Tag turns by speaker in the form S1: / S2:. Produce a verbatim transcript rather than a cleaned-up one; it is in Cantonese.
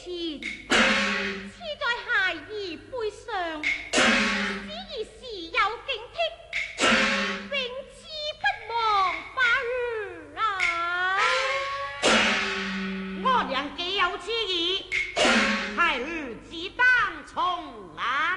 S1: 痴在孩兒背上，只宜時有警惕，永志不忘法啊！
S2: 我娘既有此意，孩兒只當從啊！